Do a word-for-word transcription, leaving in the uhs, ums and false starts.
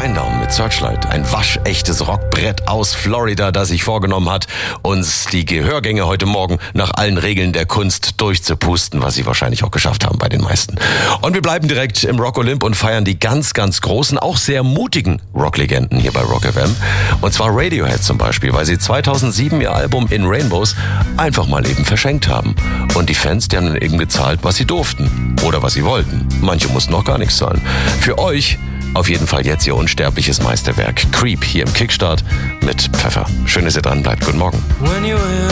Shinedown mit Searchlight. Ein waschechtes Rockbrett aus Florida, das sich vorgenommen hat, uns die Gehörgänge heute Morgen nach allen Regeln der Kunst durchzupusten, was sie wahrscheinlich auch geschafft haben bei den meisten. Und wir bleiben direkt im Rock Olymp und feiern die ganz, ganz großen, auch sehr mutigen Rocklegenden hier bei Rock F M. Und zwar Radiohead zum Beispiel, weil sie zweitausendsieben ihr Album In Rainbows einfach mal eben verschenkt haben. Und die Fans, die haben dann eben gezahlt, was sie durften oder was sie wollten. Manche mussten noch gar nichts zahlen. Für euch auf jeden Fall jetzt ihr unsterbliches Meisterwerk Creep hier im Kickstart mit Pfeffer. Schön, dass ihr dran bleibt. Guten Morgen. When you